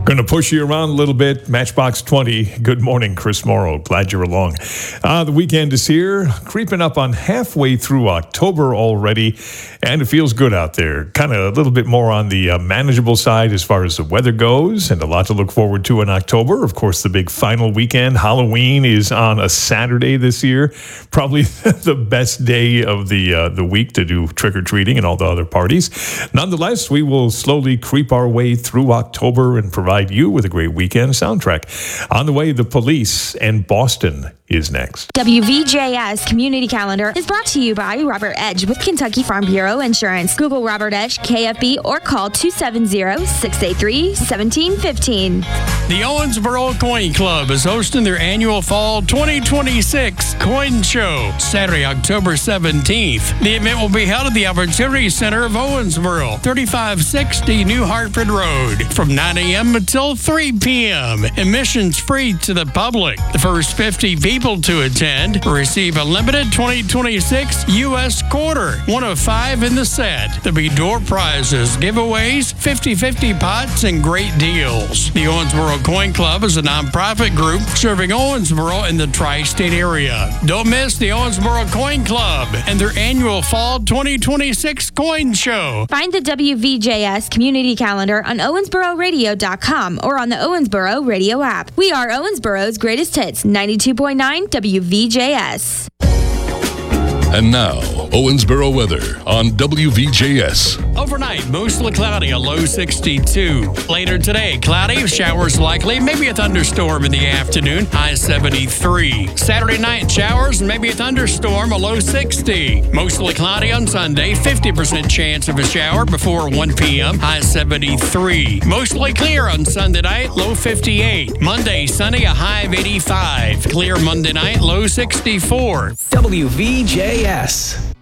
Going to push you around a little bit. Matchbox 20. Good morning, Chris Morrow. Glad you're along. The weekend is here, creeping up on halfway through October already, and it feels good out there. Kind of a little bit more on the manageable side as far as the weather goes, and a lot to look forward to in October. Of course, the big final weekend. Halloween is on a Saturday this year. Probably the best day of the week to do trick-or-treating and all the other parties. Nonetheless, we will slowly creep our way through October and provide you with a great weekend soundtrack. On the way, The Police and Boston is next. WVJS Community Calendar is brought to you by Robert Edge with Kentucky Farm Bureau Insurance. Google Robert Edge, KFB, or call 270-683-1715. The Owensboro Coin Club is hosting their annual Fall 2026 Coin Show, Saturday, October 17th. The event will be held at the Opportunity Center of Owensboro, 3560 New Hartford Road, from 9 a.m. until 3 p.m. Admissions free to the public. The first 50 people to attend receive a limited 2026 U.S. quarter, one of 5 in the set. There'll be door prizes, giveaways, 50-50 pots, and great deals. The Owensboro Coin Club is a nonprofit group serving Owensboro in the tri-state area. Don't miss the Owensboro Coin Club and their annual Fall 2026 Coin Show. Find the WVJS Community Calendar on OwensboroRadio.com or on the Owensboro Radio app. We are Owensboro's greatest hits, 92.9 WVJS. And now, Owensboro weather on WVJS. Overnight, mostly cloudy, a low 62. Later today, cloudy, showers likely, maybe a thunderstorm in the afternoon, high 73. Saturday night, showers, maybe a thunderstorm, a low 60. Mostly cloudy on Sunday, 50% chance of a shower before 1 p.m., high 73. Mostly clear on Sunday night, low 58. Monday, sunny, a high of 85. Clear Monday night, low 64. WVJS.